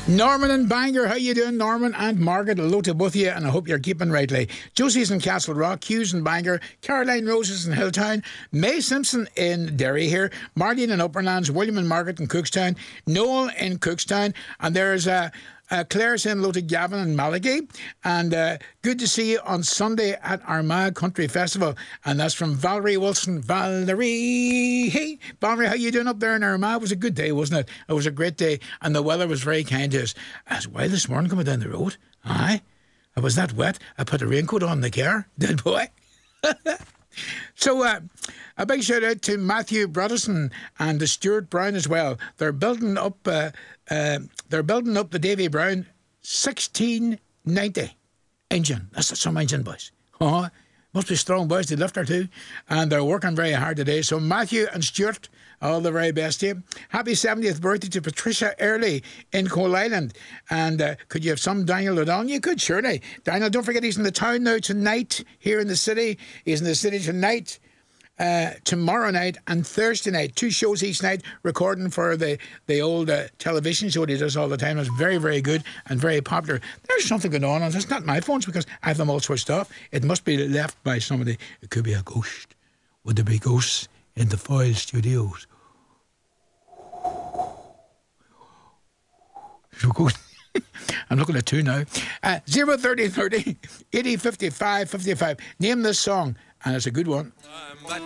Norman and Bangor, how you doing, Norman and Margaret? Hello to both of you, and I hope you're keeping rightly. Josie's in Castle Rock, Hughes in Bangor, Caroline Roses in Hilltown, May Simpson in Derry here, Marlene in Upperlands, William and Margaret in Cookstown, Noel in Cookstown, and there's Claire saying hello to Gavin and Malachi, and good to see you on Sunday at Armagh Country Festival, and that's from Valerie Wilson. Valerie, hey Valerie, how you doing up there in Armagh? It was a good day, wasn't it? It was a great day, and the weather was very kind to us. As well this morning coming down the road, aye, it was that wet. I put a raincoat on in the car, did boy. So a big shout out to Matthew Broderson and to Stuart Brown as well. They're building up the Davy Brown 1690 engine. That's some engine, boys. Oh, must be strong boys. They lift her too, and they're working very hard today. So Matthew and Stuart, all the very best to you. Happy 70th birthday to Patricia Early in Coal Island. And could you have some Daniel O'Donnell? You could, surely. Daniel, don't forget he's in the town now tonight, here in the city. He's in the city tonight, tomorrow night and Thursday night. 2 shows each night, recording for the old television show that he does all the time. It's very, very good and very popular. There's something going on, and it's not my phones because I have them all switched off. It must be left by somebody. It could be a ghost. Would there be ghosts in the Foyle Studios? I'm looking at 2 now. 03030 80 55 55. Name this song, and it's a good one.